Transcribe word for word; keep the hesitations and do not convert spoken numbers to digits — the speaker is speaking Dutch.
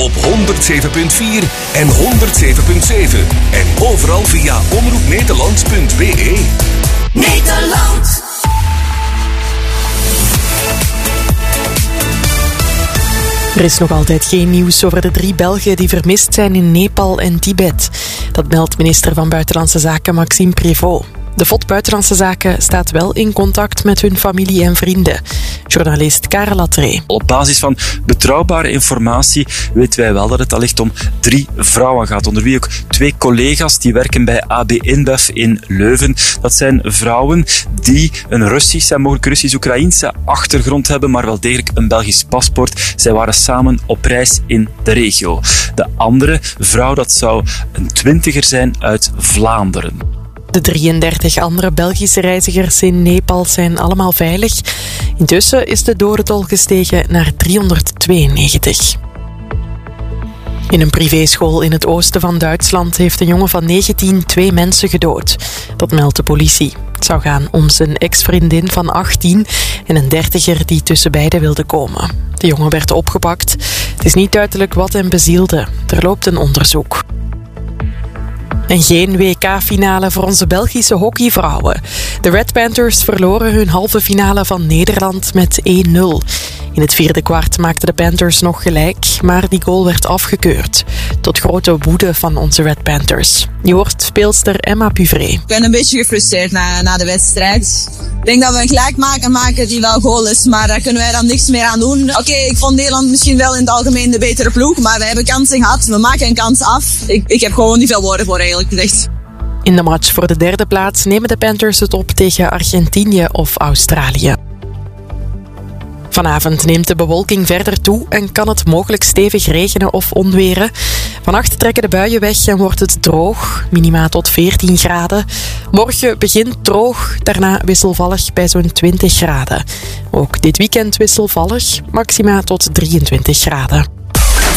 op honderd zeven punt vier en honderd zeven punt zeven. En overal via omroep nederland punt b e. Nederland. Er is nog altijd geen nieuws over de drie Belgen die vermist zijn in Nepal en Tibet. Dat meldt minister van Buitenlandse Zaken Maxime Prévost. De V O D Buitenlandse Zaken staat wel in contact met hun familie en vrienden. Journalist Karel Latree. Op basis van betrouwbare informatie weten wij wel dat het allicht om drie vrouwen gaat. Onder wie ook twee collega's die werken bij A B InBev in Leuven. Dat zijn vrouwen die een Russische en mogelijk Russisch-Oekraïense achtergrond hebben, maar wel degelijk een Belgisch paspoort. Zij waren samen op reis in de regio. De andere vrouw, dat zou een twintiger zijn uit Vlaanderen. De drieëndertig andere Belgische reizigers in Nepal zijn allemaal veilig. Intussen is de dodental gestegen naar driehonderdtweeënnegentig. In een privéschool in het oosten van Duitsland heeft een jongen van negentien twee mensen gedood. Dat meldt de politie. Het zou gaan om zijn ex-vriendin van achttien en een dertiger die tussen beiden wilde komen. De jongen werd opgepakt. Het is niet duidelijk wat hem bezielde. Er loopt een onderzoek. En geen W K-finale voor onze Belgische hockeyvrouwen. De Red Panthers verloren hun halve finale van Nederland met één nul. In het vierde kwart maakten de Panthers nog gelijk, maar die goal werd afgekeurd. Tot grote woede van onze Red Panthers. Je hoort speelster Emma Puvré. Ik ben een beetje gefrustreerd na, na de wedstrijd. Ik denk dat we een gelijkmaker maken die wel goal is, maar daar kunnen wij dan niks meer aan doen. Oké, okay, ik vond Nederland misschien wel in het algemeen de betere ploeg, maar we hebben kansen gehad. We maken een kans af. Ik, ik heb gewoon niet veel woorden voor, eigenlijk gezegd. In de match voor de derde plaats nemen de Panthers het op tegen Argentinië of Australië. Vanavond neemt de bewolking verder toe en kan het mogelijk stevig regenen of onweren. Vannacht trekken de buien weg en wordt het droog, minima tot veertien graden. Morgen begint droog, daarna wisselvallig bij zo'n twintig graden. Ook dit weekend wisselvallig, maxima tot drieëntwintig graden.